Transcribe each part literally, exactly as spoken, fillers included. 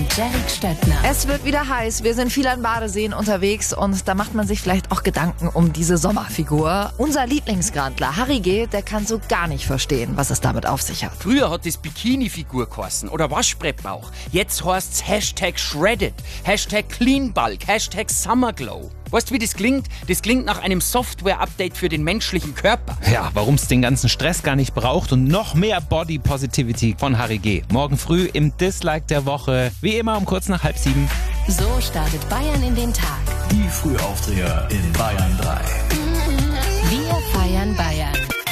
mit Derek Stöckner. Es wird wieder heiß. Wir sind viel an Badeseen unterwegs und da macht man sich vielleicht auch Gedanken um diese Sommerfigur. Unser Lieblingsgrandler Harry G., der kann so gar nicht verstehen, was es damit auf sich hat. Früher hat es Bikini-Figur geheißen oder Waschbrettbauch. Jetzt heißt's Hashtag Shredded, Hashtag Cleanbulk, Hashtag Summerglow. Weißt du, wie das klingt? Das klingt nach einem Software-Update für den menschlichen Körper. Ja, warum es den ganzen Stress gar nicht braucht und noch mehr Body Positivity von Harry G. Morgen früh im Dislike der Woche. Wie immer um kurz nach halb sieben. So startet Bayern in den Tag. Die Frühaufdreher in Bayern drei. Wir feiern Bayern.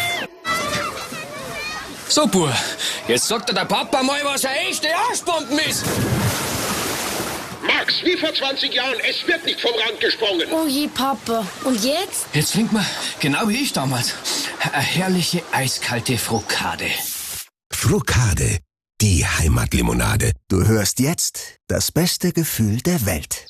So, Bur, jetzt sagt dir der Papa mal, was eine echte Arschbomben ist. Max, wie vor zwanzig Jahren, es wird nicht vom Rand gesprungen. Oh je, Papa. Und jetzt? Jetzt trinkt man, genau wie ich damals, eine herrliche eiskalte Frokade. Frokade, die Heimatlimonade. Du hörst jetzt das beste Gefühl der Welt.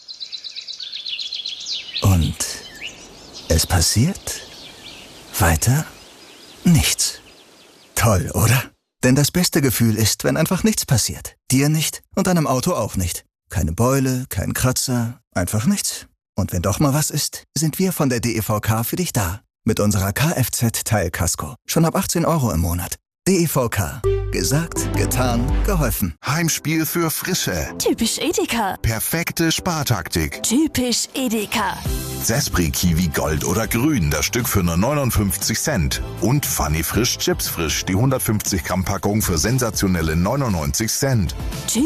Und es passiert weiter nichts. Toll, oder? Denn das beste Gefühl ist, wenn einfach nichts passiert. Dir nicht und deinem Auto auch nicht. Keine Beule, kein Kratzer, einfach nichts. Und wenn doch mal was ist, sind wir von der D E V K für dich da. Mit unserer Kfz-Teilkasko. Schon ab achtzehn Euro im Monat. D E V K. Gesagt, getan, geholfen. Heimspiel für Frische. Typisch Edeka. Perfekte Spartaktik. Typisch Edeka. Sespri Kiwi Gold oder Grün, das Stück für nur neunundfünfzig Cent. Und Funny Frisch Chips Frisch, die hundertfünfzig Gramm Packung für sensationelle neunundneunzig Cent.